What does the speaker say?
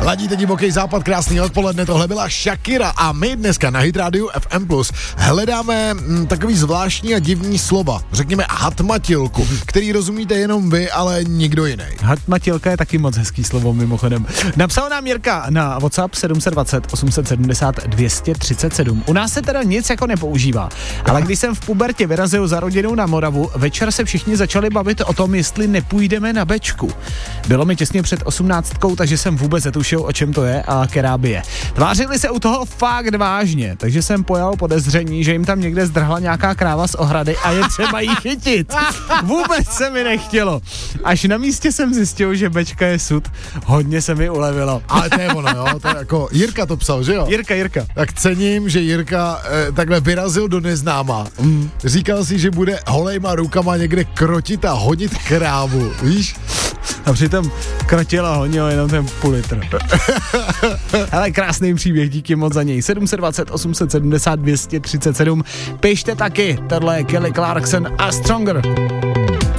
Ladíte divoký západ, krásný odpoledne, tohle byla Shakira a my dneska na Hit Radio FM Plus hledáme takový zvláštní a divný slova, řekněme hatmatilku, který rozumíte jenom vy, ale nikdo jiný. Hatmatilka je taky moc hezký slovo mimochodem. Napsal nám Jirka na WhatsApp 720 870 237. U nás se teda nic jako nepoužívá, ale když jsem v pubertě vyrazil za rodinou na Moravu, večer se všichni začali bavit o tom, jestli nepůjdeme na bečku. Bylo mi těsně před 18, takže jsem vůbec netušil, o čem to je a keráby je. Tvářili se u toho fakt vážně, takže jsem pojal podezření, že jim tam někde zdrhla nějaká kráva z ohrady a je třeba jí chytit. Vůbec se mi nechtělo. Až na místě jsem zjistil, že bečka je sud. Hodně se mi ulevilo. Ale to je ono, jo, to je jako Jirka to psal, že jo? Jirka. Tak cením, že Jirka takhle vyrazil do neznáma. Říkal si, že bude holejma rukama někde krotit a honit krávu, víš? A přitom krotil a honil jenom ten půl litr. Ale krásný příběh, díky moc za něj. 720 870 237. Pište taky, tohle je Kelly Clarkson a Stronger.